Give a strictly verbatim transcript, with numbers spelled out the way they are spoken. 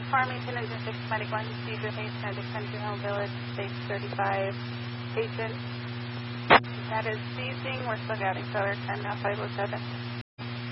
Farmington Engine six Medic one, Cedar patient at Country Home Village, stage thirty-five. Patient, that is seizing. We're still getting color ten, now five oh seven.